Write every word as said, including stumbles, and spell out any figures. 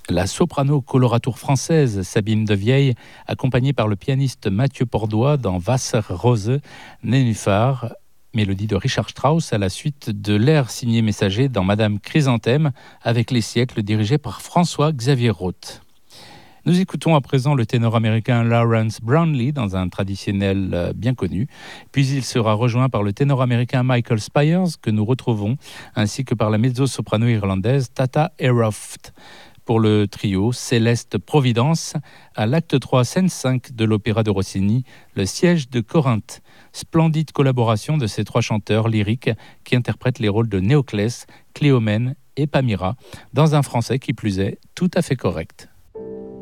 La soprano coloratour française Sabine Devieille, accompagnée par le pianiste Mathieu Pordois dans Wasserrose, Nénuphar, mélodie de Richard Strauss à la suite de l'air signé Messager dans Madame Chrysanthème, avec les siècles dirigé par François-Xavier Roth. Nous écoutons à présent le ténor américain Lawrence Brownlee dans un traditionnel bien connu, puis il sera rejoint par le ténor américain Michael Spyers que nous retrouvons, ainsi que par la mezzo-soprano irlandaise Tata Eroft. Pour le trio Céleste Providence, à l'acte trois, scène cinq de l'opéra de Rossini, Le siège de Corinthe. Splendide collaboration de ces trois chanteurs lyriques qui interprètent les rôles de Néoclès, Cléomène et Pamira, dans un français qui plus est tout à fait correct.